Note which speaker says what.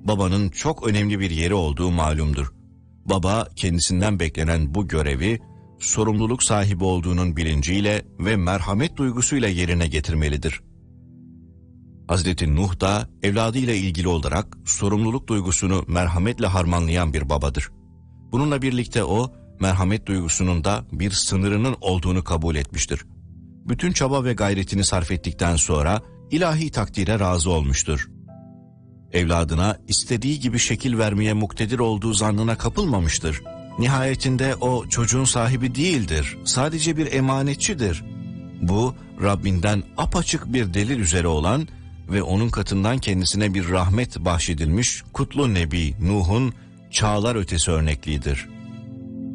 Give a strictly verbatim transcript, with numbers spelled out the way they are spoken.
Speaker 1: babanın çok önemli bir yeri olduğu malumdur. Baba kendisinden beklenen bu görevi sorumluluk sahibi olduğunun bilinciyle ve merhamet duygusuyla yerine getirmelidir. Hazreti Nuh da evladıyla ilgili olarak sorumluluk duygusunu merhametle harmanlayan bir babadır. Bununla birlikte o, merhamet duygusunun da bir sınırının olduğunu kabul etmiştir. Bütün çaba ve gayretini sarf ettikten sonra ilahi takdire razı olmuştur. Evladına istediği gibi şekil vermeye muktedir olduğu zannına kapılmamıştır. Nihayetinde o çocuğun sahibi değildir, sadece bir emanetçidir. Bu, Rabbinden apaçık bir delil üzere olan ve onun katından kendisine bir rahmet bahşedilmiş kutlu Nebi Nuh'un çağlar ötesi örnekliğidir.